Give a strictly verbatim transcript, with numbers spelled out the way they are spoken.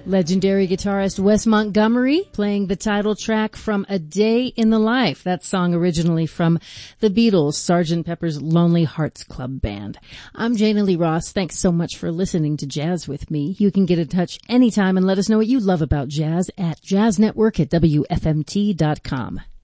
Legendary guitarist Wes Montgomery playing the title track from A Day in the Life. That song originally from the Beatles, Sergeant Pepper's Lonely Hearts Club Band. I'm Jana Lee Ross. Thanks so much for listening to Jazz with me. You can get in touch anytime and let us know what you love about jazz at jazz network at W F M T dot com.